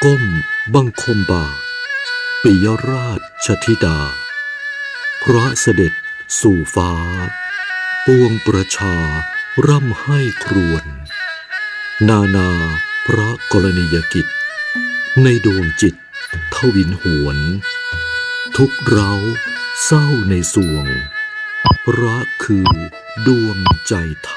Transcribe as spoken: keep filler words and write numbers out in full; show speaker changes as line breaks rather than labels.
ก้มบังคมบาทปิยราชธิดาพระเสด็จสู่ฟ้าปวงประชาร่ำให้ครวญนานาพระกรณียกิจในดวงจิตทวินหวนทุกเร้าเศร้าในสวงรักคือดวงใจธรรม